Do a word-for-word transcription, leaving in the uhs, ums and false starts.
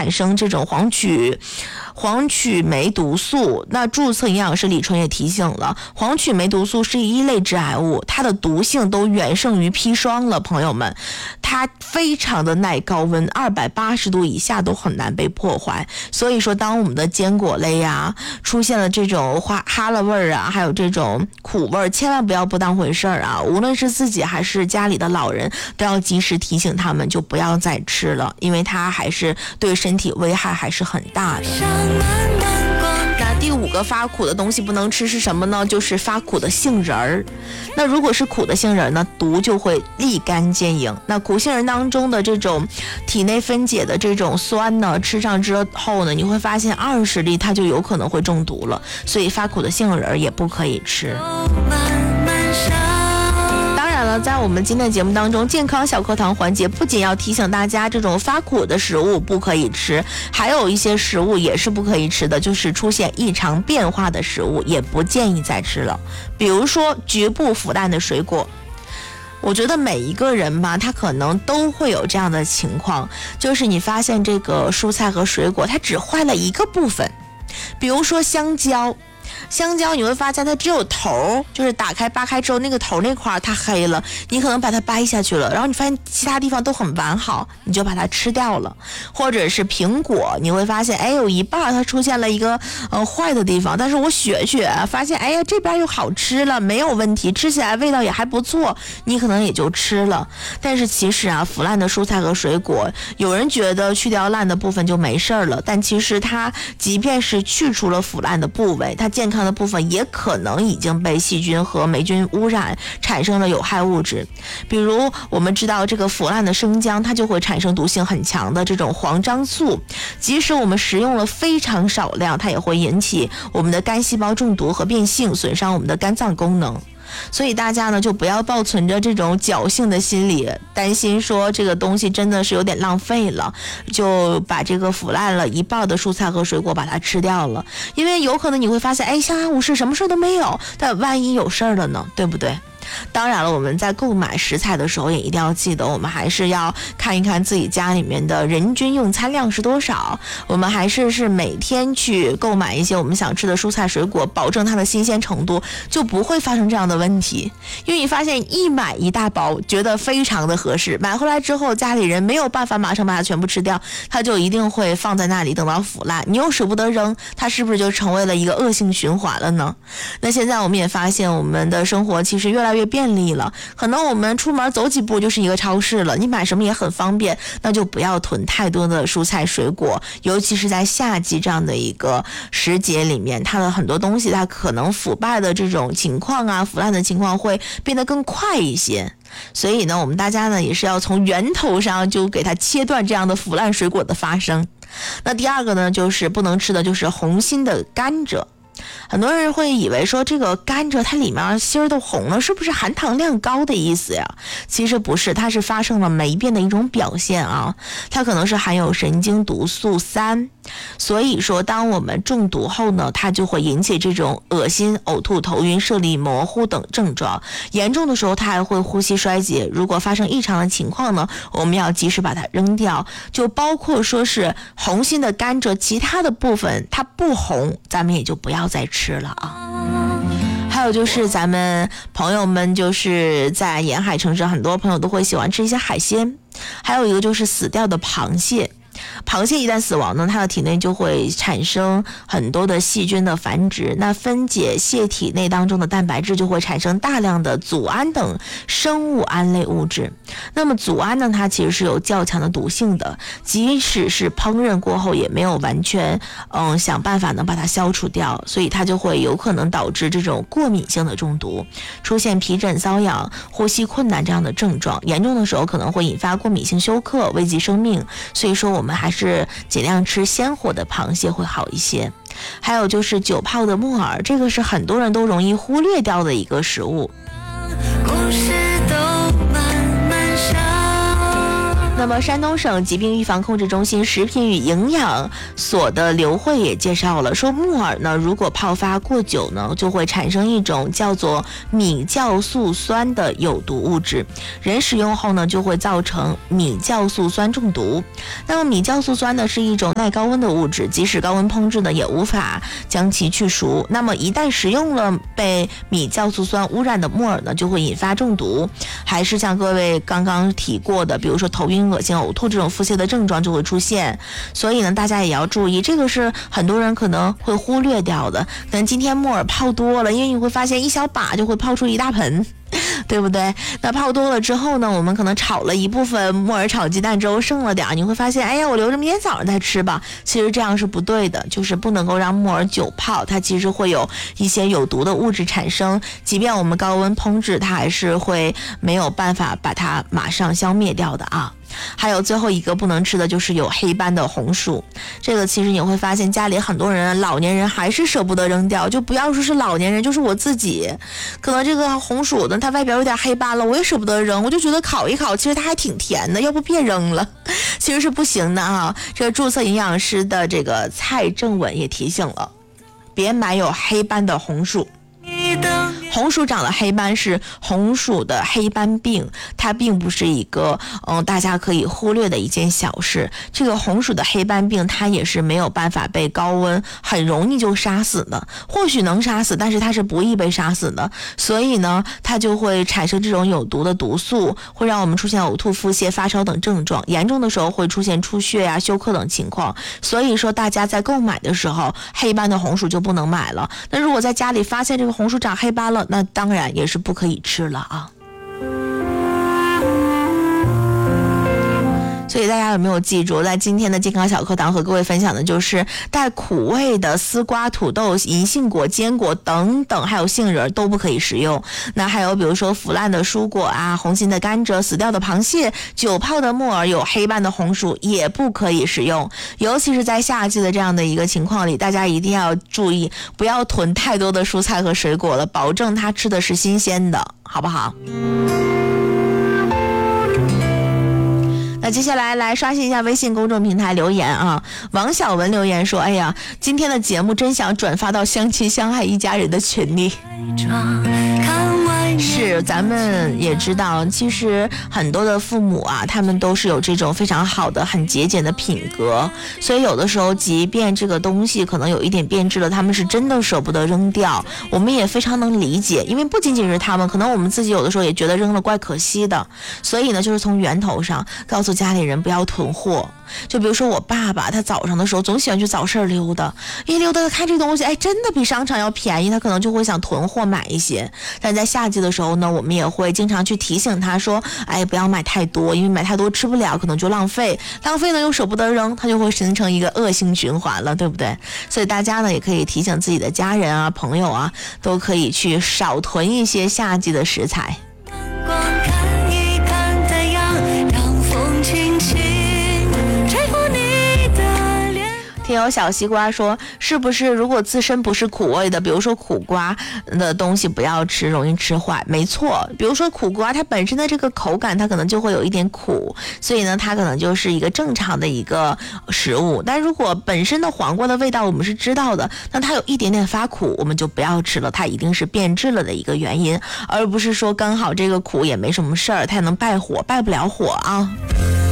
产生这种黄曲黄曲霉毒素。那注册营养师李纯也提醒了，黄曲霉毒素是一类致癌物，它的毒性都远胜于砒霜了，朋友们，它非常的耐高温，二百八十度以下都很难被破坏。所以说当我们的坚果类啊出现了这种花哈喇味儿啊，还有这种苦味儿，千万不要不当回事儿啊，无论是自己还是家里的老人都要及时提醒他们，就不要再吃了，因为它还是对身体危害还是很大的。那第五个发苦的东西不能吃是什么呢？就是发苦的杏仁儿。那如果是苦的杏仁呢，毒就会立竿见影。那苦杏仁当中的这种体内分解的这种酸呢，吃上之后呢，你会发现二十粒它就有可能会中毒了，所以发苦的杏仁也不可以吃。在我们今天的节目当中，健康小课堂环节不仅要提醒大家这种发苦的食物不可以吃，还有一些食物也是不可以吃的，就是出现异常变化的食物也不建议再吃了。比如说局部腐烂的水果，我觉得每一个人吧，他可能都会有这样的情况，就是你发现这个蔬菜和水果它只坏了一个部分，比如说香蕉。香蕉你会发现它只有头，就是打开扒开之后那个头那块它黑了，你可能把它掰下去了，然后你发现其他地方都很完好，你就把它吃掉了。或者是苹果，你会发现哎有一半它出现了一个呃坏的地方，但是我学学发现哎呀这边又好吃了，没有问题，吃起来味道也还不错，你可能也就吃了。但是其实啊，腐烂的蔬菜和水果，有人觉得去掉烂的部分就没事了，但其实它即便是去除了腐烂的部位，它健康的部分也可能已经被细菌和霉菌污染，产生了有害物质。比如我们知道这个腐烂的生姜，它就会产生毒性很强的这种黄樟素，即使我们食用了非常少量，它也会引起我们的肝细胞中毒和变性，损伤我们的肝脏功能。所以大家呢就不要抱存着这种侥幸的心理，担心说这个东西真的是有点浪费了，就把这个腐烂了一半的蔬菜和水果把它吃掉了。因为有可能你会发现哎相安无事，什么事都没有，但万一有事儿了呢，对不对？当然了，我们在购买食材的时候也一定要记得，我们还是要看一看自己家里面的人均用餐量是多少，我们还是是每天去购买一些我们想吃的蔬菜水果，保证它的新鲜程度，就不会发生这样的问题。因为你发现一买一大包觉得非常的合适，买回来之后家里人没有办法马上把它全部吃掉，它就一定会放在那里等到腐烂，你又舍不得扔，它是不是就成为了一个恶性循环了呢？那现在我们也发现我们的生活其实越来越便利了，可能我们出门走几步就是一个超市了，你买什么也很方便，那就不要囤太多的蔬菜水果，尤其是在夏季这样的一个时节里面，它的很多东西它可能腐败的这种情况啊，腐烂的情况会变得更快一些。所以呢，我们大家呢也是要从源头上就给它切断这样的腐烂水果的发生。那第二个呢，就是不能吃的就是红心的甘蔗。很多人会以为说这个甘蔗它里面芯儿都红了，是不是含糖量高的意思呀？其实不是，它是发生了霉变的一种表现啊，它可能是含有神经毒素三，所以说当我们中毒后呢，它就会引起这种恶心、呕吐、头晕、视力模糊等症状，严重的时候它还会呼吸衰竭。如果发生异常的情况呢，我们要及时把它扔掉，就包括说是红心的甘蔗，其他的部分它不红，咱们也就不要再吃了啊。还有就是咱们朋友们就是在沿海城市，很多朋友都会喜欢吃一些海鲜，还有一个就是死掉的螃蟹。螃蟹一旦死亡呢，它的体内就会产生很多的细菌的繁殖，那分解蟹体内当中的蛋白质就会产生大量的组胺等生物胺类物质。那么组胺呢，它其实是有较强的毒性的，即使是烹饪过后也没有完全嗯想办法能把它消除掉，所以它就会有可能导致这种过敏性的中毒，出现皮疹、瘙痒、呼吸困难这样的症状，严重的时候可能会引发过敏性休克，危及生命。所以说我们还是尽量吃鲜活的螃蟹会好一些。还有就是酒泡的木耳，这个是很多人都容易忽略掉的一个食物。那那么山东省疾病预防控制中心食品与营养所的刘慧也介绍了，说木耳呢如果泡发过久呢，就会产生一种叫做米酵素酸的有毒物质，人使用后呢就会造成米酵素酸中毒。那么米酵素酸呢是一种耐高温的物质，即使高温烹制呢也无法将其去熟。那么一旦食用了被米酵素酸污染的木耳呢，就会引发中毒，还是像各位刚刚提过的，比如说头晕、恶心、呕吐这种腹泻的症状就会出现。所以呢，大家也要注意，这个是很多人可能会忽略掉的。可能今天木耳泡多了，因为你会发现一小把就会泡出一大盆，对不对？那泡多了之后呢，我们可能炒了一部分木耳炒鸡蛋粥剩了点，你会发现，哎呀，我留着明天早上再吃吧。其实这样是不对的，就是不能够让木耳久泡，它其实会有一些有毒的物质产生，即便我们高温烹制，它还是会没有办法把它马上消灭掉的啊。还有最后一个不能吃的就是有黑斑的红薯，这个其实你会发现家里很多人老年人还是舍不得扔掉，就不要说是老年人，就是我自己，可能这个红薯呢它外表有点黑斑了，我也舍不得扔，我就觉得烤一烤其实它还挺甜的，要不别扔了，其实是不行的啊。这个注册营养师的这个蔡正稳也提醒了，别买有黑斑的红薯。红薯长了黑斑是红薯的黑斑病，它并不是一个嗯大家可以忽略的一件小事。这个红薯的黑斑病它也是没有办法被高温很容易就杀死的，或许能杀死，但是它是不易被杀死的。所以呢，它就会产生这种有毒的毒素，会让我们出现呕吐、腹泻、发烧等症状，严重的时候会出现出血呀、休克等情况。所以说大家在购买的时候，黑斑的红薯就不能买了。那如果在家里发现这个红薯长黑斑了，那当然也是不可以吃了啊。所以大家有没有记住，在今天的健康小课堂和各位分享的就是带苦味的丝瓜、土豆、银杏果、坚果等等，还有杏仁都不可以食用。那还有比如说腐烂的蔬果啊、红心的甘蔗、死掉的螃蟹、久泡的木耳、有黑斑的红薯也不可以食用。尤其是在夏季的这样的一个情况里，大家一定要注意，不要囤太多的蔬菜和水果了，保证它吃的是新鲜的，好不好？那接下来来刷新一下微信公众平台留言啊，王小文留言说，哎呀，今天的节目真想转发到相亲相爱一家人的群里。是，咱们也知道，其实很多的父母啊，他们都是有这种非常好的很节俭的品格，所以有的时候即便这个东西可能有一点变质了，他们是真的舍不得扔掉，我们也非常能理解。因为不仅仅是他们，可能我们自己有的时候也觉得扔了怪可惜的，所以呢就是从源头上告诉家里人不要囤货。就比如说我爸爸，他早上的时候总喜欢去早市溜达，一溜达他看这东西，哎，真的比商场要便宜，他可能就会想囤货买一些。但在夏季的时候呢，我们也会经常去提醒他说，哎，不要买太多，因为买太多吃不了，可能就浪费，浪费呢又舍不得扔，他就会形成一个恶性循环了，对不对？所以大家呢也可以提醒自己的家人啊、朋友啊，都可以去少囤一些夏季的食材。听友小西瓜说，是不是如果自身不是苦味的，比如说苦瓜的东西不要吃，容易吃坏？没错，比如说苦瓜它本身的这个口感它可能就会有一点苦，所以呢它可能就是一个正常的一个食物。但如果本身的黄瓜的味道我们是知道的，那它有一点点发苦，我们就不要吃了，它一定是变质了的一个原因，而不是说刚好这个苦也没什么事儿，它能败火，败不了火啊。